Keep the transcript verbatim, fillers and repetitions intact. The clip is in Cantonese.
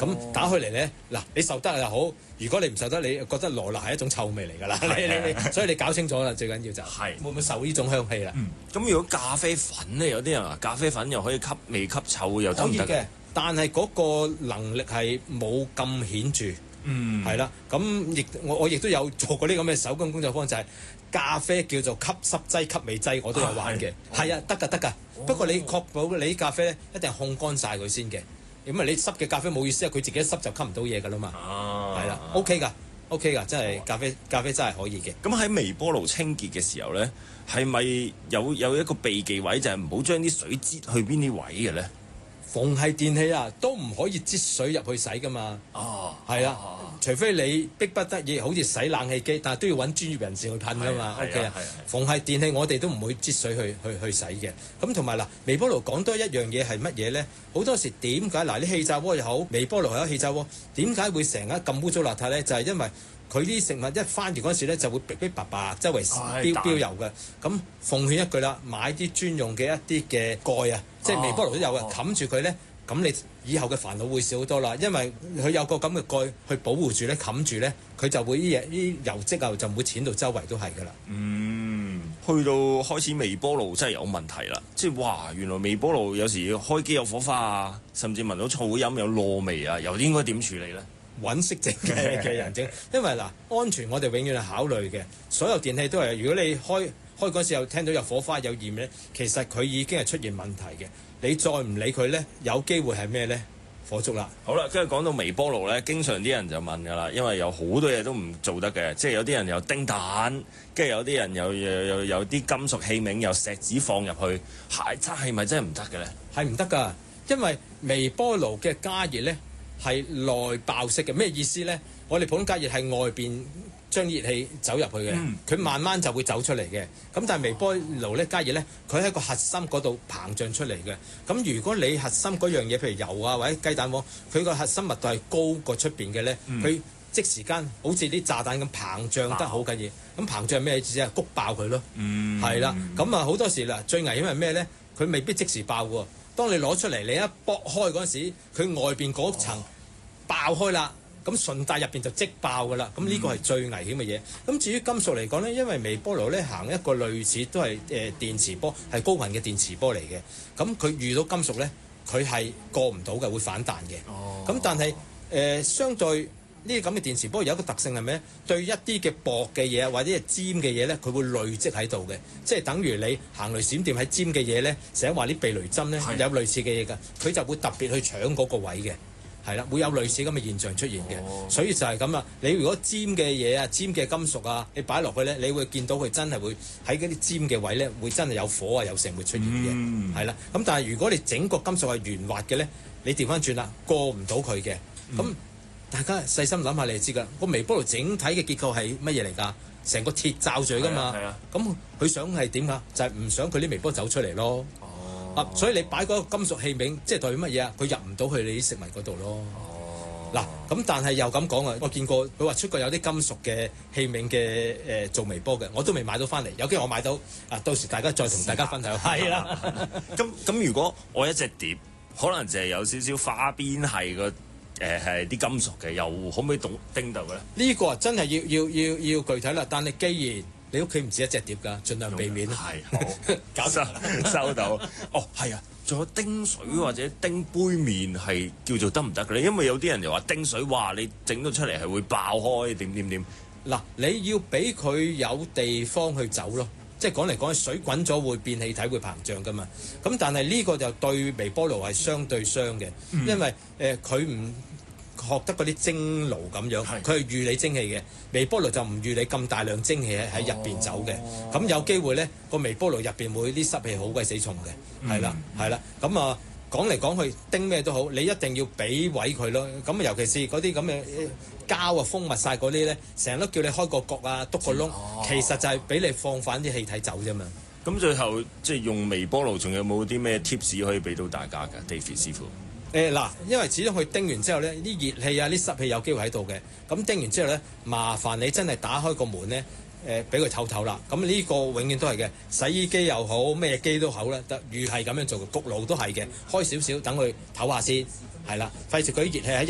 咁打開嚟咧，嗱你受得又好，如果你唔受得，你覺得羅勒係一種臭味嚟㗎啦。你你你，所以你搞清楚啦，最緊要就係會唔會受呢種香氣啦。 咁、嗯、如果咖啡粉咧，有啲人話咖啡粉又可以吸味吸臭又得唔得嘅？ 但係嗰個能力係冇咁顯著。嗯，係啦，咁亦我我亦都有做過啲咁嘅手工工作坊，就係、是、咖啡叫做吸濕劑、吸味劑，我都有玩嘅。係啊，得㗎得㗎。哦、不過你確保你啲咖啡咧一定係烘乾晒佢先嘅，咁啊你濕嘅咖啡冇意思啊，佢自己一濕就吸唔到嘢㗎啦嘛。哦、啊，係啦 ，OK 㗎 ，OK 㗎，真係咖啡咖啡真係可以嘅。 咁喺微波爐清潔嘅時候咧，係咪有有一個避忌位，就係唔好將啲水擠去邊啲位嘅咧？ 逢係電器啊，都唔可以擠水入去洗噶嘛。哦，係啊，除非你逼不得已，好似洗冷氣機，但係都要揾專業人士去噴噶嘛。OK 啊，逢係電器我哋都唔會擠水去去去洗嘅。咁同埋嗱，微波爐講多一樣嘢係乜嘢咧？好多時點解嗱啲氣炸鍋又好，微波爐又好，氣炸鍋點解會成日咁污糟邋遢咧？就係、是、因為佢啲食物一翻完嗰時咧，就會逼逼白白周圍飆飆油嘅。咁奉勸一句啦，買啲專用嘅一啲嘅蓋啊，即係微波爐都有嘅，冚住佢咧，咁你以後嘅煩惱會少好多啦。因為佢有個咁嘅蓋去保護住咧，冚住咧，佢就會啲嘢啲油漬啊，就唔會濺到周圍都係㗎啦。 嗯，去到開始微波爐真係有問題啦，即係哇，原來微波爐有時開機有火花啊，甚至聞到噪音有燶味啊，又應該點處理咧？ 揾識整嘅嘅人整，因為嗱安全我哋永遠係考慮嘅，所有電器都係。如果你開開嗰時候聽到有火花有焰咧，其實佢已經係出現問題嘅。你再唔理佢咧，有機會係咩咧？火燭啦。 好啦，跟住講到微波爐咧，經常啲人就問㗎啦，因為有好多嘢都唔做得嘅，即係有啲人又叮蛋，跟住有啲人又又又有啲金屬器皿又錫紙放入去，係真係咪真係唔得嘅咧？係唔得㗎， 因為微波爐嘅加熱咧係內爆式嘅。咩意思咧？我哋普通加熱係外邊將熱氣走入去嘅，佢、嗯、慢慢就會走出嚟嘅。咁但係微波爐咧加熱咧，佢喺個核心嗰度膨脹出嚟嘅。咁如果你核心嗰樣嘢，譬如油啊或者雞蛋黃，佢個核心密度係高過出邊嘅咧，佢、嗯、即時間好似啲炸彈咁膨脹得好緊要。咁膨脹咩意思啊？谷爆佢咯，係啦、嗯。咁啊好多時啦，最危險係咩咧？佢未必即時爆喎。當你攞出嚟，你一剝開嗰陣時，佢外邊嗰層爆開啦。咁順帶入邊就即爆㗎啦，咁呢個係最危險嘅嘢。咁、嗯、至於金屬嚟講咧，因為微波爐咧行一個類似都係誒、呃、電磁波，係高頻嘅電磁波嚟嘅。咁佢遇到金屬咧，佢係過唔到嘅，會反彈嘅。哦。咁但係誒、呃、相對呢啲咁嘅電磁波有一個特性係咩？對一啲嘅薄嘅嘢或者係尖嘅嘢咧，佢會累積喺度嘅。即係等於你行雷閃電喺尖嘅嘢咧，成日話啲避雷針咧有類似嘅嘢㗎，佢就會特別去搶嗰個位嘅。係啦，會有類似咁嘅現象出現嘅，哦、所以就係咁啦。你如果尖嘅嘢啊、尖嘅金屬啊，你擺落去咧，你會見到佢真係會喺嗰啲尖嘅位咧，會真係有火啊、有成會出現嘅，係啦、嗯。咁但係如果你整個金屬係圓滑嘅咧，你調翻轉啦，過唔到佢嘅。咁、嗯、大家細心諗下，你就知㗎。個微波爐整體嘅結構係乜嘢嚟㗎？成個鐵罩住㗎嘛。咁佢想係點㗎？就係、是、唔想佢啲微波走出嚟咯。啊，所以你擺嗰個金屬器皿，即係代表乜嘢啊？佢入唔到去你啲食物嗰度咯。哦。嗱，咁但係又咁講啊，我見過佢話出過有啲金屬嘅器皿嘅誒做微波嘅，我都未買到翻嚟。有機會我買到啊，到時大家再同大家分享。係啦。 咁咁，如果我一隻碟可能就係有少少花邊係個誒係啲金屬嘅，又可唔可以叮叮到嘅咧？ 呢個真係要要要要具體啦。但係既然你屋企唔止一隻碟㗎，盡量避免。 係好，搞收收到。哦，係啊，仲有叮水或者叮杯麵係叫做得唔得嘅咧？因為有啲人又話叮水，哇！你整到出嚟係會爆開，點點點。 嗱，你要俾佢有地方去走咯。即係講嚟講去，水滾咗會變氣體，會膨脹㗎嘛。咁但係呢個就對微波爐係相對傷嘅，嗯、因為誒佢唔學得嗰啲蒸爐咁樣，佢係預你蒸氣嘅。微波爐就唔預你咁大量蒸氣喺喺入邊走嘅。咁、哦、有機會咧，個微波爐入邊會啲濕氣好鬼死重嘅，係啦係啦。咁啊講嚟講去叮咩都好，你一定要俾位佢咯。咁尤其是嗰啲咁嘅膠啊封密晒嗰啲咧，成日都叫你開個角啊篤個窿，哦、其實就係俾你放翻啲氣體走啫嘛。 咁最後即係用微波爐，仲有冇啲咩 tips 可以俾到大家㗎 ，David 師傅？ 誒嗱、呃，因為始終佢叮完之後咧，啲熱氣啊、啲濕氣有機會喺度嘅。咁叮完之後咧，麻煩你真係打開個門咧，誒俾佢透透啦。咁呢個永遠都係嘅，洗衣機又好，咩機都好啦，得預係咁樣做嘅，焗爐都係嘅，開少少等佢透下先，係啦，費事佢啲熱氣喺